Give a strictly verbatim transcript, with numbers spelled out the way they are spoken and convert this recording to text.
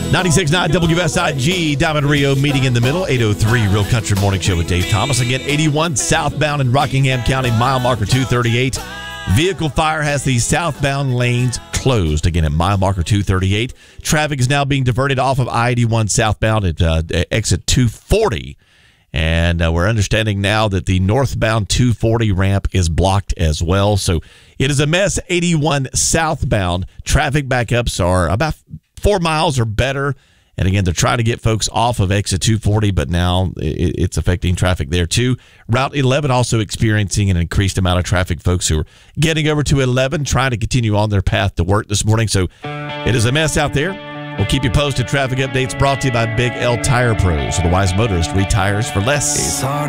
ninety-six point nine W S I G, Diamond Rio meeting in the middle, eight oh three Real Country Morning Show with Dave Thomas. Again, eighty-one southbound in Rockingham County, mile marker two thirty-eight. Vehicle fire has the southbound lanes closed, again at mile marker two thirty-eight. Traffic is now being diverted off of I eighty-one southbound at uh, exit two forty. And uh, we're understanding now that the northbound two forty ramp is blocked as well. So it is a mess. eighty-one southbound traffic backups are about four miles or better. And again, they're trying to get folks off of exit two forty, but now it's affecting traffic there too. Route eleven also experiencing an increased amount of traffic. Folks who are getting over to eleven, trying to continue on their path to work this morning. So it is a mess out there. We'll keep you posted. Traffic updates brought to you by Big L Tire Pros. So the wise motorist retires for less. It's hard